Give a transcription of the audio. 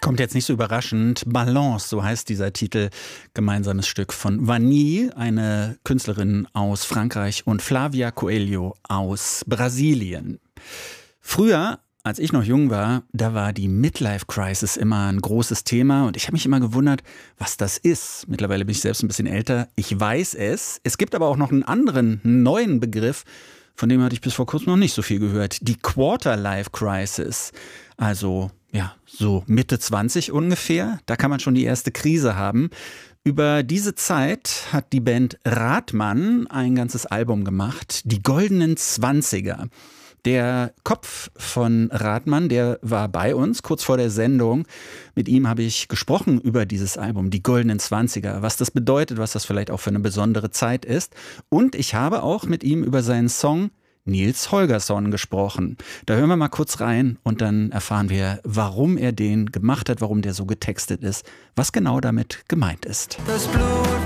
Kommt jetzt nicht so überraschend. Balance, so heißt dieser Titel, gemeinsames Stück von Vanille, eine Künstlerin aus Frankreich, und Flavia Coelho aus Brasilien. Früher, als ich noch jung war, da war die Midlife-Crisis immer ein großes Thema und ich habe mich immer gewundert, was das ist. Mittlerweile bin ich selbst ein bisschen älter. Ich weiß es. Es gibt aber auch noch einen anderen, neuen Begriff, von dem hatte ich bis vor kurzem noch nicht so viel gehört. Die Quarter-Life-Crisis. Also, ja, so Mitte 20 ungefähr. Da kann man schon die erste Krise haben. Über diese Zeit hat die Band Rathmann ein ganzes Album gemacht. Die goldenen 20er. Der Kopf von Rathmann, der war bei uns kurz vor der Sendung. Mit ihm habe ich gesprochen über dieses Album, die goldenen 20er, was das bedeutet, was das vielleicht auch für eine besondere Zeit ist. Und ich habe auch mit ihm über seinen Song Niels Holgersson gesprochen. Da hören wir mal kurz rein und dann erfahren wir, warum er den gemacht hat, warum der so getextet ist, was genau damit gemeint ist. Das Blut